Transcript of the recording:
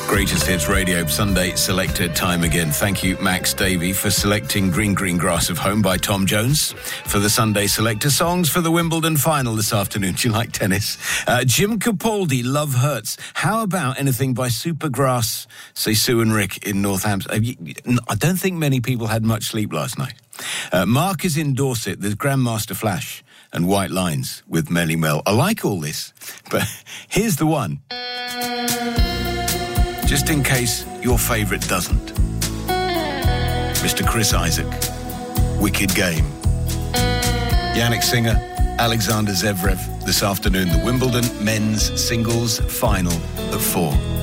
Greatest Hits Radio Sunday Selected time again. Thank you, Max Davey, for selecting Green Green Grass of Home by Tom Jones for the Sunday Selector songs for the Wimbledon final this afternoon. Do you like tennis? Jim Capaldi, Love Hurts. How about anything by Supergrass, say Sue and Rick in Northampton? I don't think many people had much sleep last night. Mark is in Dorset. There's Grandmaster Flash and White Lines with Melly Mel. I like all this, but here's the one. Just in case your favourite doesn't. Mr. Chris Isaac, Wicked Game. Yannick Singer, Alexander Zverev this afternoon. The Wimbledon men's singles final at 4.